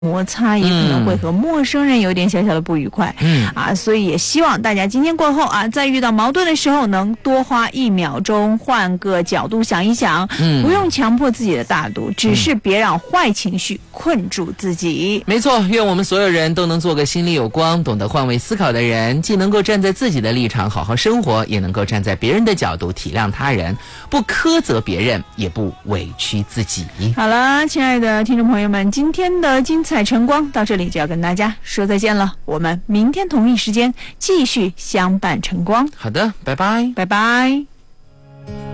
摩擦，也可能会和陌生人有点小小的不愉快。所以也希望大家今天过后在遇到矛盾的时候，能多花1秒钟，换个角度想一想，不用强迫自己的大度，只是别让坏情绪困住自己。 没错，愿我们所有人都能做个心里有光、懂得换位思考的人，既能够站在自己的立场好好生活，也能够站在别人的角度体谅他人，不苛责别人，也不委屈自己。 好了，亲爱的听众朋友们，今天的精彩晨光到这里就要跟大家说再见了，我们明天同一时间继续相伴晨光。 好的，拜拜， 拜拜。